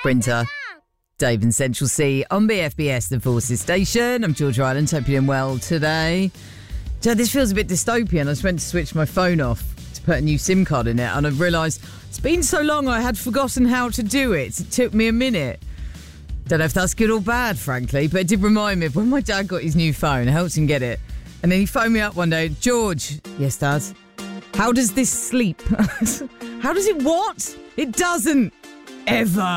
Sprinter. Dave and Central C on BFBS, the Forces Station. I'm George Ryland. Hope you're doing well today. So this feels a bit dystopian. I just went to switch my phone off to put a new SIM card in it, and I've realised it's been so long I had forgotten how to do it. It took me a minute. Don't know if that's good or bad, frankly, but it did remind me of when my dad got his new phone. I helped him get it. And then he phoned me up one day. George, yes, Dad? How does this sleep? How does it what? It doesn't. Ever.